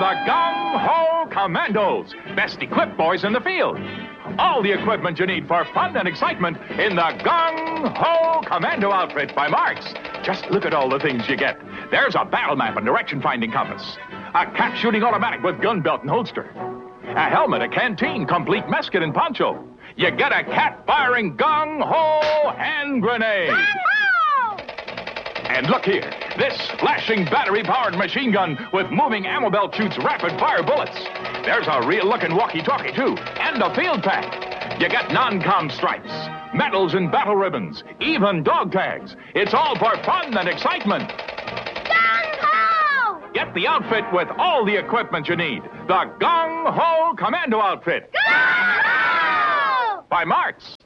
the Gung Ho Commandos, best equipped boys in the field. All the equipment you need for fun and excitement in the Gung Ho Commando outfit by Marx. Just look at all the things you get. There's a battle map and direction-finding compass, a cat shooting automatic with gun belt and holster, a helmet, a canteen, complete mess kit and poncho. You get a cat-firing gung-ho hand grenade. Gung-ho! And look here, this flashing battery-powered machine gun with moving ammo belt shoots rapid-fire bullets. There's a real-looking walkie-talkie, too, and a field pack. You get non-com stripes, medals and battle ribbons, even dog tags. It's all for fun and excitement. Gung-ho! Get the outfit with all the equipment you need. The Gung Ho Commando outfit. Gung-ho! By Marx.